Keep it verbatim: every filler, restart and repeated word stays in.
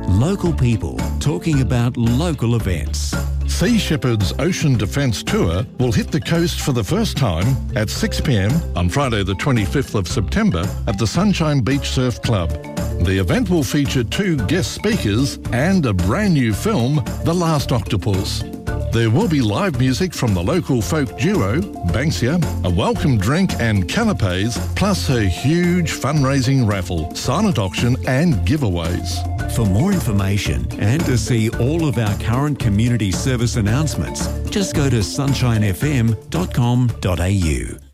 Local people talking about local events. Sea Shepherd's Ocean Defence Tour will hit the coast for the first time at six p m on Friday the twenty-fifth of September at the Sunshine Beach Surf Club. The event will feature two guest speakers and a brand new film, The Last Octopus. There will be live music from the local folk duo, Banksia, a welcome drink and canapes, plus a huge fundraising raffle, silent auction and giveaways. For more information and to see all of our current community service announcements, just go to sunshine f m dot com dot a u.